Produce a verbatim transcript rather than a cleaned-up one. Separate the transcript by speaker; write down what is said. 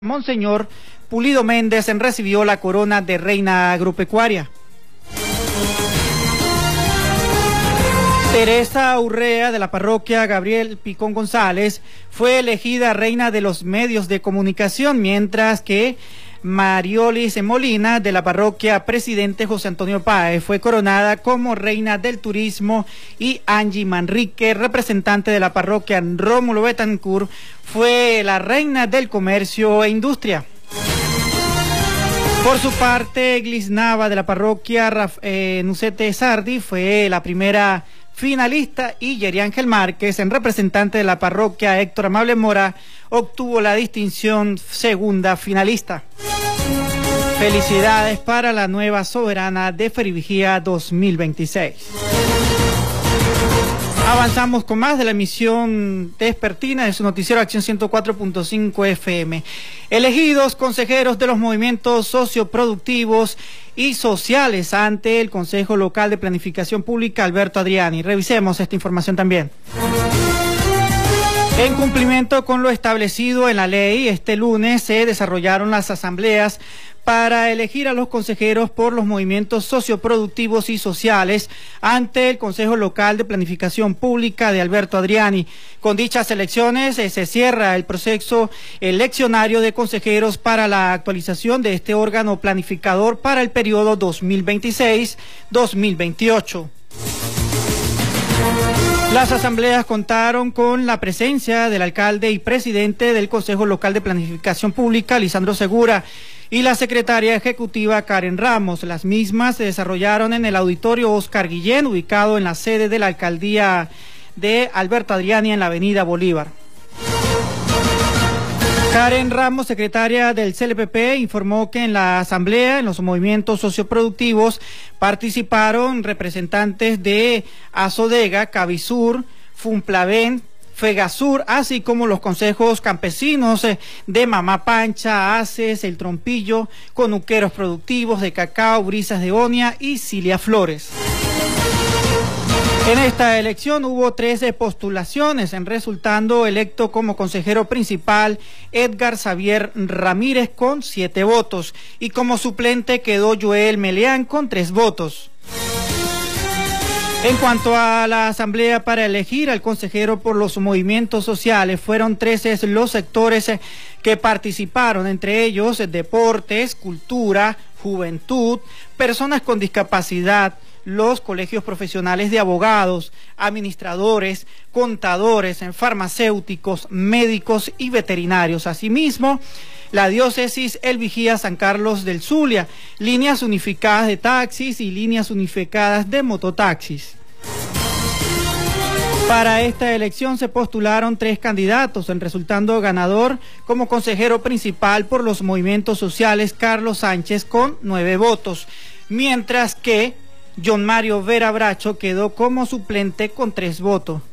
Speaker 1: Monseñor Pulido Méndez recibió la corona de reina agropecuaria. Teresa Urrea, de la parroquia Gabriel Picón González, fue elegida reina de los medios de comunicación, mientras que Mariolis Molina, de la parroquia Presidente José Antonio Páez, fue coronada como reina del turismo, y Angie Manrique, representante de la parroquia Rómulo Betancourt, fue la reina del comercio e industria. Por su parte, Glis Nava, de la parroquia Raf, eh, Nucete Sardi, fue la primera finalista, y Yeri Ángel Márquez, en representante de la parroquia Héctor Amable Mora, obtuvo la distinción segunda finalista. Felicidades para la nueva soberana de Ferivigía dos mil veintiséis. Avanzamos con más de la emisión vespertina de su noticiero Acción ciento cuatro punto cinco F M. Elegidos consejeros de los movimientos socioproductivos y sociales ante el Consejo Local de Planificación Pública Alberto Adriani. Revisemos esta información también. En cumplimiento con lo establecido en la ley, este lunes se desarrollaron las asambleas para elegir a los consejeros por los movimientos socioproductivos y sociales ante el Consejo Local de Planificación Pública de Alberto Adriani. Con dichas elecciones eh, se cierra el proceso eleccionario de consejeros para la actualización de este órgano planificador para el periodo dos mil veintiséis dos mil veintiocho. Las asambleas contaron con la presencia del alcalde y presidente del Consejo Local de Planificación Pública, Lisandro Segura, y la secretaria ejecutiva Karen Ramos. Las mismas se desarrollaron en el auditorio Oscar Guillén, ubicado en la sede de la alcaldía de Alberto Adriani en la avenida Bolívar. Karen Ramos, secretaria del C L P P, informó que en la asamblea, en los movimientos socioproductivos, participaron representantes de Asodega, Cavisur, Funplaven, Fegasur, así como los consejos campesinos de Mamá Pancha, Aces, El Trompillo, Conuqueros Productivos de Cacao, Brisas de Onia y Cilia Flores. En esta elección hubo trece postulaciones, en resultando electo como consejero principal Edgar Xavier Ramírez con siete votos, y como suplente quedó Joel Meleán con tres votos. En cuanto a la asamblea para elegir al consejero por los movimientos sociales, fueron trece los sectores que participaron, entre ellos deportes, cultura, juventud, personas con discapacidad, los colegios profesionales de abogados, administradores, contadores, farmacéuticos, médicos y veterinarios. Asimismo, la diócesis El Vigía San Carlos del Zulia, líneas unificadas de taxis y líneas unificadas de mototaxis. Para esta elección se postularon tres candidatos, en resultando ganador como consejero principal por los movimientos sociales Carlos Sánchez con nueve votos, mientras que John Mario Vera Bracho quedó como suplente con tres votos.